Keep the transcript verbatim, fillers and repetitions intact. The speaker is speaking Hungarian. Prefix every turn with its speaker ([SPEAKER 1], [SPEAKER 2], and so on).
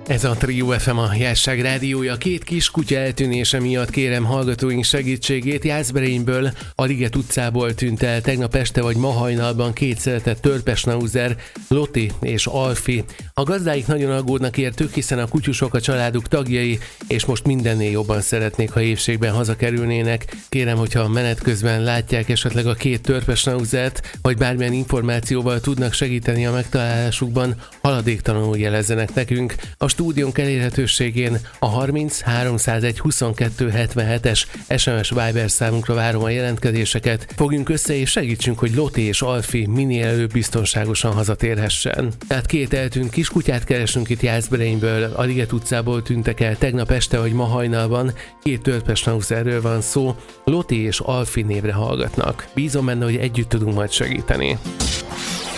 [SPEAKER 1] Ez a Trio ef em, a Jásság rádiója. Két kis kutya eltűnése miatt kérem hallgatóink segítségét. Jászberényből, a Liget utcából tűnt el tegnap este vagy ma hajnalban két szeretett törpesnauzer, Loti és Alfi. A gazdáik nagyon aggódnak értük, hiszen a kutyusok a családuk tagjai, és most mindennél jobban szeretnék, ha épségben hazakerülnének. Kérem, hogyha menet közben látják esetleg a két törpesnauzert, vagy bármilyen információval tudnak segíteni a megtalálásukban, haladéktalanul jelezzenek nekünk. A stúdiónk elérhetőségén a harminc háromszázegy huszonkettő hetvenhetes es em es Viber számunkra várom a jelentkezéseket. Fogjunk össze és segítsünk, hogy Loti és Alfi minél előbb biztonságosan hazatérhessen. Tehát két eltűnt kiskutyát keresünk itt Jászberényből, a Liget utcából tűntek el tegnap este vagy ma hajnalban. Két törpesnauzerről van szó, Loti és Alfi névre hallgatnak. Bízom benne, hogy együtt tudunk majd segíteni.